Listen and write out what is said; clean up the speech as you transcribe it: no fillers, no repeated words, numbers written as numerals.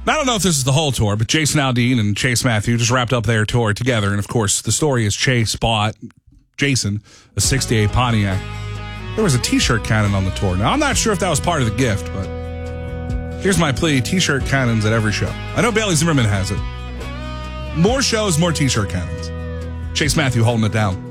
I don't know if this is the whole tour, but Jason Aldean and Chase Matthew just wrapped up their tour together. And, of course, the story is Chase bought Jason a 68 Pontiac. There was a T-shirt cannon on the tour. Now, I'm not sure if that was part of the gift, but here's my plea. T-shirt cannons at every show. I know Bailey Zimmerman has it. More shows, more T-shirt cannons. Chase Matthew holding it down.